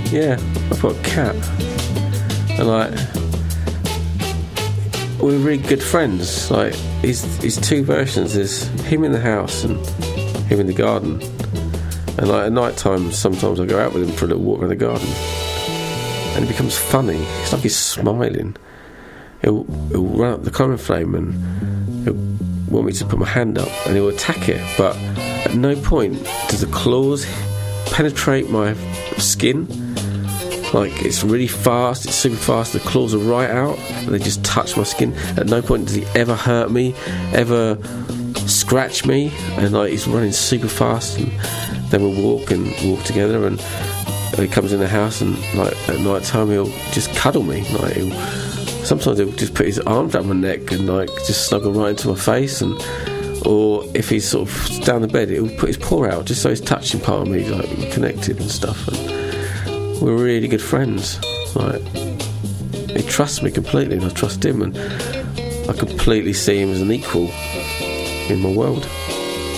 Yeah, I've got a cat. And like, we're really good friends. Like, he's two versions. There's him in the house and him in the garden. And like at night time, sometimes I go out with him for a little walk around the garden. And it becomes funny. It's like he's smiling. He'll run up the common flame and he'll want me to put my hand up and he'll attack it. But at no point does the claws penetrate my skin. Like, it's really fast, it's super fast, the claws are right out and they just touch my skin. At no point does he ever hurt me, ever scratch me, and like, he's running super fast. And then we'll walk together, and he comes in the house, and like at night time he'll just cuddle me. Like, sometimes he'll just put his arms around my neck and like just snuggle right into my face. And or if he's sort of down the bed, he'll put his paw out just so he's touching part of me, like we're connected and stuff. And we're really good friends. Like, he trusts me completely and I trust him, and I completely see him as an equal in my world.